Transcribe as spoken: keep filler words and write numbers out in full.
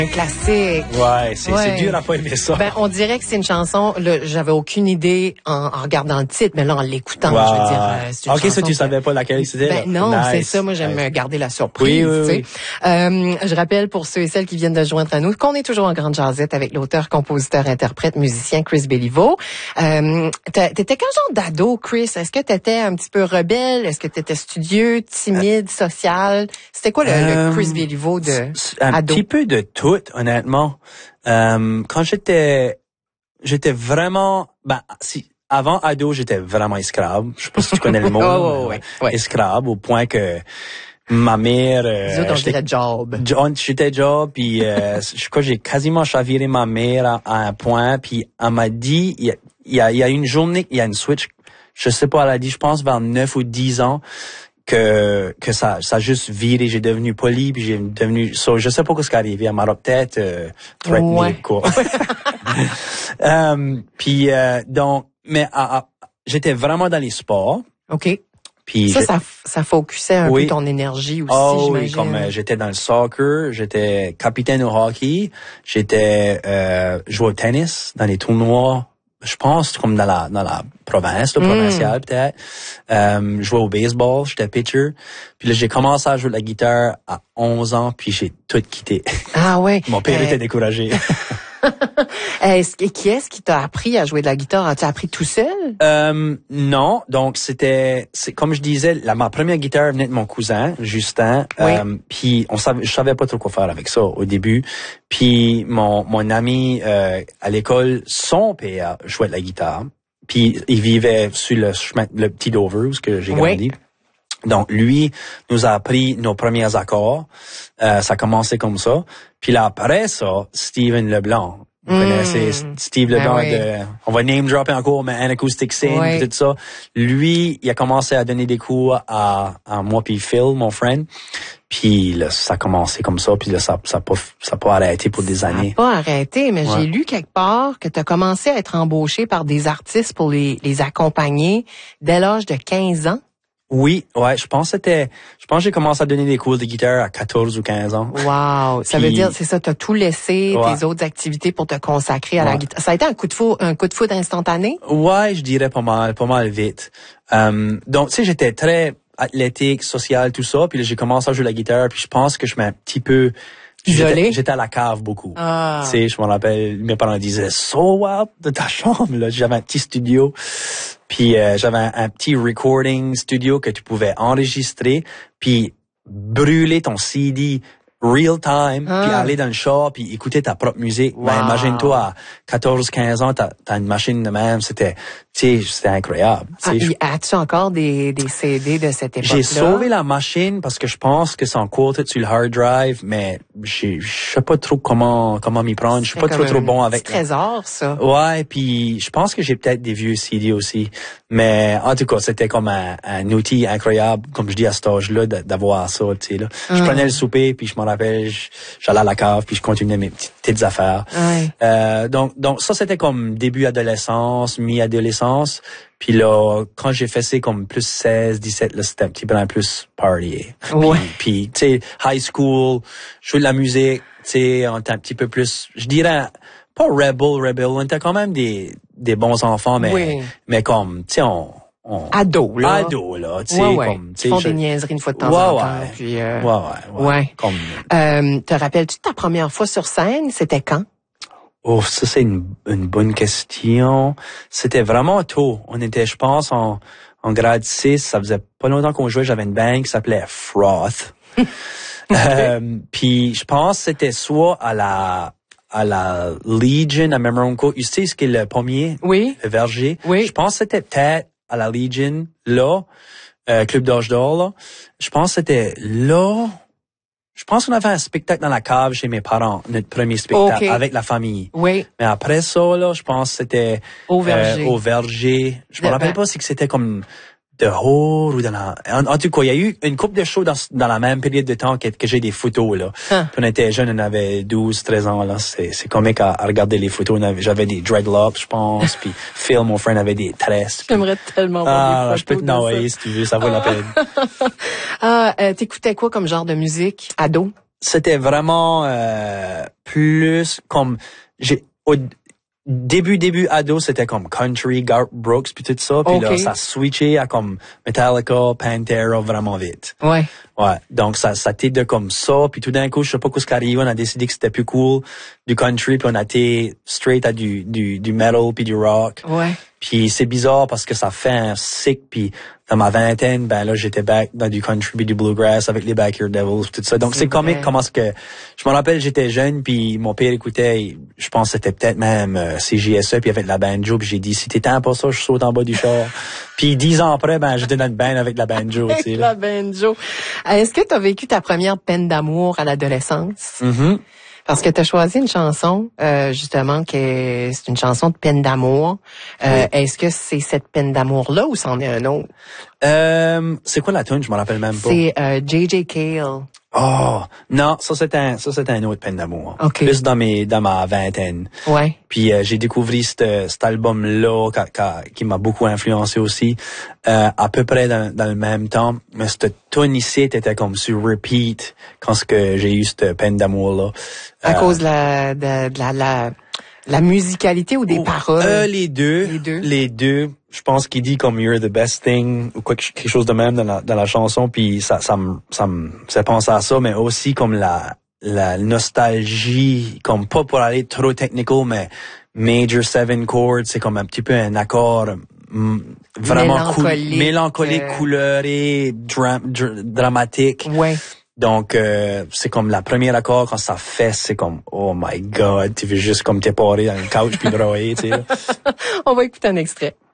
Un classique. Ouais, c'est, ouais. c'est dur à pas aimer ça. Ben, on dirait que c'est une chanson, là, j'avais aucune idée en, en regardant le titre, mais là, en l'écoutant, wow. je veux dire, euh, c'est une OK, chanson ça, tu que... savais pas laquelle c'était? Ben, non, nice. c'est ça. Moi, j'aime nice. garder la surprise, oui, oui, tu sais. oui. Euh, je rappelle pour ceux et celles qui viennent de joindre à nous qu'on est toujours en grande jasette avec l'auteur, compositeur, interprète, musicien Chris Béliveau. Euh, t'étais quel genre d'ado, Chris? Est-ce que t'étais un petit peu rebelle? Est-ce que t'étais studieux, timide, social? C'était quoi le, euh, le Chris Béliveau de un ado? Un petit peu de tout, honnêtement. Euh, quand j'étais, j'étais vraiment, ben, si, avant ado, j'étais vraiment esclave. Je sais pas si tu connais le mot. oh, ouais, ouais. Esclave, au point que ma mère, euh, on dirait job. J'étais job, puis euh, je crois que j'ai quasiment chaviré ma mère à, à un point, puis elle m'a dit, il y a, il y a, il y a une journée, il y a une switch, je sais pas, elle a dit, je pense vers neuf ou dix ans, que que ça ça a juste viré, j'ai devenu poli, puis j'ai devenu so, je sais pas ce qui est arrivé, elle m'a peut-être euh, threatené, ouais. quoi. um, puis euh, donc mais à, à, j'étais vraiment dans les sports. OK. Puis ça, ça ça focusait un oui. peu ton énergie aussi, oh, j'imagine. Oui, comme euh, j'étais dans le soccer, j'étais capitaine au hockey, j'étais euh, joué au tennis dans les tournois. Je pense comme dans la dans la province, le mm. provincial peut-être. Euh, je jouais au baseball, j'étais pitcher. Puis là, j'ai commencé à jouer de la guitare à onze ans, puis j'ai tout quitté. Ah ouais. Mon père euh... était découragé. est-ce, qui est-ce qui t'a appris à jouer de la guitare? As-tu appris tout seul? Euh, non, donc c'était, c'est comme je disais, la, ma première guitare venait de mon cousin, Justin. Oui. Euh, puis on savait, je savais pas trop quoi faire avec ça au début. Puis mon mon ami euh, à l'école, son père jouait de la guitare. Puis il vivait sur le chemin, le petit Dover où que j'ai grandi. Oui. Donc lui nous a appris nos premiers accords. Euh, ça a commencé comme ça. Puis là après ça, Steven Leblanc. Vous mmh. connaissez Steve Leblanc, ah oui. de, on va name dropper encore, mais An Acoustic Scene, oui. tout ça. Lui, il a commencé à donner des cours à, à moi puis Phil, mon friend. Puis là, ça a commencé comme ça, puis là, ça ça pas ça pas arrêté pour des années. Ça a pas arrêté, mais ouais. j'ai lu quelque part que tu as commencé à être embauché par des artistes pour les les accompagner dès l'âge de quinze ans. Oui, ouais, je pense que c'était, je pense que j'ai commencé à donner des cours de guitare à quatorze ou quinze ans. Wow, ça Puis, veut dire c'est ça, t'as tout laissé ouais. tes autres activités pour te consacrer à ouais. la guitare. Ça a été un coup de foudre, un coup de foudre instantané? Ouais, je dirais pas mal, pas mal vite. Um, donc tu sais, j'étais très athlétique, social, tout ça, puis là, j'ai commencé à jouer la guitare, puis je pense que je m'ai un petit peu isolé. J'étais, j'étais à la cave beaucoup. Ah. Tu sais, je me rappelle, mes parents disaient so up de ta chambre là, j'avais un petit studio. Puis euh, j'avais un, un petit recording studio que tu pouvais enregistrer, puis brûler ton C D real time, ah. puis aller dans le char, puis écouter ta propre musique. Wow. Ben, imagine-toi, à quatorze quinze ans, t'as, t'as une machine de même, c'était, tu sais, c'était incroyable. Ah, je... As-tu encore des, des C D de cette époque-là? J'ai sauvé la machine parce que je pense que c'est encore sur le hard drive, mais je sais pas trop comment comment m'y prendre. Je suis pas trop trop bon avec. C'est trésor, ça. Ouais, puis je pense que j'ai peut-être des vieux C D aussi. Mais en tout cas, c'était comme un, un outil incroyable, comme je dis à cet âge-là, d'avoir ça, tu sais là. Je hum. prenais le souper, puis je me rappelle, j'allais à la cave, puis je continuais mes petites, petites affaires. Ouais. Euh, donc donc ça c'était comme début adolescence, mi-adolescence. Puis là, quand j'ai fait ça comme plus seize, dix-sept, là, c'était un petit peu plus party. Ouais. Puis, tu sais, high school, jouer de la musique, tu sais, on était un petit peu plus, je dirais, pas rebel, rebel, on était quand même des, des bons enfants, mais, oui. mais comme, tu sais, on, on... Ado, là. Ado, là, tu sais, ouais, ouais. comme, tu sais. Ils font je... des niaiseries une fois de temps ouais, en temps. Ouais. Puis, euh... ouais, ouais, ouais. ouais. Comme... Euh, te rappelles-tu de ta première fois sur scène? C'était quand? Oh, ça, c'est une, une bonne question. C'était vraiment tôt. On était, je pense, en, en grade six. Ça faisait pas longtemps qu'on jouait. J'avais une band qui s'appelait Froth. euh, puis, je pense que c'était soit à la, à la Legion à Memronco. Tu sais ce qu'est le pommier? Oui. Le verger? Oui. Je pense que c'était peut-être à la Legion, là. Euh, Club d'Âge d'Or, là. Je pense que c'était là. Je pense qu'on avait un spectacle dans la cave chez mes parents, notre premier spectacle, okay. avec la famille. Oui. Mais après ça, là, je pense que c'était au verger. Euh, au verger. Je me rappelle ben. pas si c'était comme de Haut ou dans la... En, en tout cas, il y a eu une couple de shows dans, dans la même période de temps que, que j'ai des photos, là. Huh. Puis on était jeunes, on avait douze, treize ans, là. C'est, c'est comique à, à regarder les photos. On avait, j'avais des dreadlocks, je pense. Puis Phil, mon frère, avait des tresses. J'aimerais tellement voir ah, des photos. Je peux te noyer si tu veux, ça vaut ah. la peine. ah, euh, t'écoutais quoi comme genre de musique, ado? c'était vraiment euh, plus comme j'ai au début début ado c'était comme country, Garth Brooks puis tout ça, puis okay. là ça switché à comme Metallica, Pantera vraiment vite. Ouais. Ouais, donc ça ça était de comme ça, puis tout d'un coup je sais pas quoi ce qui arrive, on a décidé que c'était plus cool du country, puis on a été straight à du du du metal puis du rock. Ouais. Puis c'est bizarre parce que ça fait un sick, puis dans ma vingtaine, ben là j'étais back dans du country puis du bluegrass avec les Backyard Devils tout ça. Donc c'est, c'est comique comment ce que je me rappelle, j'étais jeune puis mon père écoutait, je pense que c'était peut-être même euh, C J S E, puis il y avait de la banjo, puis j'ai dit si t'éteins pas ça, je saute en bas du char. Puis dix ans après, ben j'étais dans une band avec la banjo, tu sais. Avec la banjo. Est-ce que tu as vécu ta première peine d'amour à l'adolescence? Mm-hmm. Parce que tu as choisi une chanson, euh, justement, que c'est une chanson de peine d'amour. Euh, oui. Est-ce que c'est cette peine d'amour-là ou c'en est un autre? Euh, c'est quoi la tune? Je me rappelle même pas. C'est euh, J J Cale. Oh, non, ça c'est un, ça c'est un autre peine d'amour. Okay. Plus dans mes, dans ma vingtaine. Ouais. Puis euh, j'ai découvert cet, cet album-là qui, qui, qui m'a beaucoup influencé aussi, euh, à peu près dans, dans le même temps. Mais cette tune ici était comme sur repeat quand ce que j'ai eu cette peine d'amour-là. À euh, cause de la, de, de la, la, la musicalité ou des oh, paroles? Euh, les deux. Les deux. Les deux. Je pense qu'il dit comme You're the best thing ou quoi, quelque chose de même dans la, dans la chanson, puis ça, ça me, ça me, ça pense à ça, mais aussi comme la, la nostalgie, comme pas pour aller trop technical, mais major seven chords, c'est comme un petit peu un accord mm, vraiment mélancolique, cool, mélancolique, euh... couleur, dra, dra, dramatique. Ouais. Donc, euh, c'est comme la première accord, quand ça fait, c'est comme, oh my God, tu veux juste comme t'es paré dans le couch puis broyer, tu sais. On va écouter un extrait.